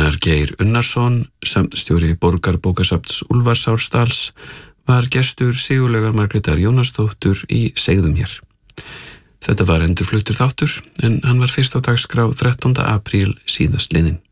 Gunnar Geir Unnarsson, safnstjóri Borgarbókasafns Úlfarsárdals, var gestur Sigurlaugar Margrétar Jónasdóttur í Segðu mér. Þetta var endurfluttur þáttur en hann var fyrst á dagskrá 13. apríl síðastliðinn.